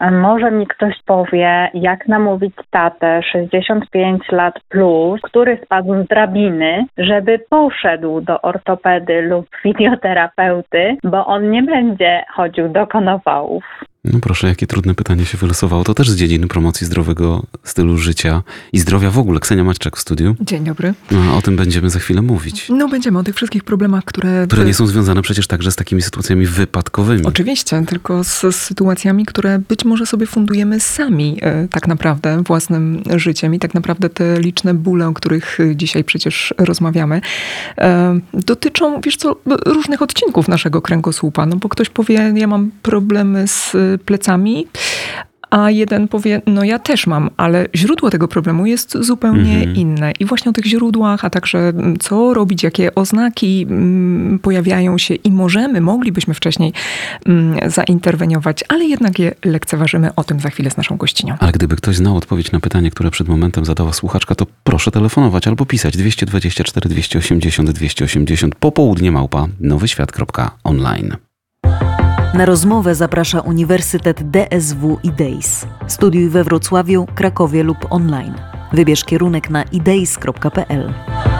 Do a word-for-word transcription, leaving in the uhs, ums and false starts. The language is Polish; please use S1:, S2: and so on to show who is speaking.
S1: Może mi ktoś powie, jak namówić tatę sześćdziesiąt pięć lat plus, który spadł z drabiny, żeby poszedł do ortopedy lub fizjoterapeuty, bo on nie będzie chodził do konowałów.
S2: No proszę, jakie trudne pytanie się wylosowało. To też z dziedziny promocji zdrowego stylu życia i zdrowia w ogóle. Ksenia Maćczak w studiu.
S3: Dzień dobry.
S2: No, o tym będziemy za chwilę mówić.
S3: No będziemy o tych wszystkich problemach, które...
S2: Które nie są związane przecież także z takimi sytuacjami wypadkowymi.
S3: Oczywiście, tylko z, z sytuacjami, które być może sobie fundujemy sami e, tak naprawdę własnym życiem i tak naprawdę te liczne bóle, o których dzisiaj przecież rozmawiamy, e, dotyczą, wiesz co, różnych odcinków naszego kręgosłupa. No bo ktoś powie, ja mam problemy z plecami, a jeden powie, no ja też mam, ale źródło tego problemu jest zupełnie mhm. inne. I właśnie o tych źródłach, a także co robić, jakie oznaki mm, pojawiają się i możemy, moglibyśmy wcześniej mm, zainterweniować, ale jednak je lekceważymy. O tym za chwilę z naszą gościnią.
S2: Ale gdyby ktoś znał odpowiedź na pytanie, które przed momentem zadała słuchaczka, to proszę telefonować albo pisać dwieście dwadzieścia cztery dwieście osiemdziesiąt dwieście osiemdziesiąt popołudnie małpa nowyświat kropka online.
S4: Na rozmowę zaprasza Uniwersytet D S W i D E I S. Studiuj we Wrocławiu, Krakowie lub online. Wybierz kierunek na ideis kropka p l.